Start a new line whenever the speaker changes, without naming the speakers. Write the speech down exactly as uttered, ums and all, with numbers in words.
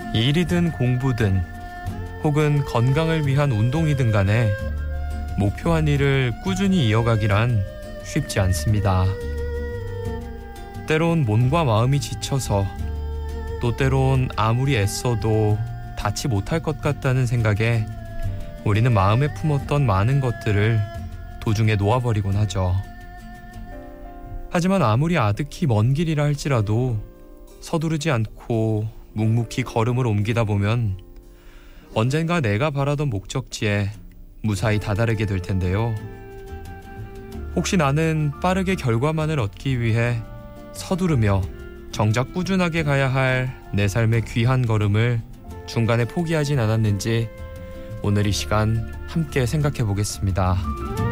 일이든 공부든 혹은 건강을 위한 운동이든 간에 목표한 일을 꾸준히 이어가기란 쉽지 않습니다. 때론 몸과 마음이 지쳐서, 또 때론 아무리 애써도 닿지 못할 것 같다는 생각에 우리는 마음에 품었던 많은 것들을 도중에 놓아버리곤 하죠. 하지만 아무리 아득히 먼 길이라 할지라도 서두르지 않고 묵묵히 걸음을 옮기다 보면 언젠가 내가 바라던 목적지에 무사히 다다르게 될 텐데요. 혹시 나는 빠르게 결과만을 얻기 위해 서두르며 정작 꾸준하게 가야 할 내 삶의 귀한 걸음을 중간에 포기하진 않았는지 오늘 이 시간 함께 생각해 보겠습니다.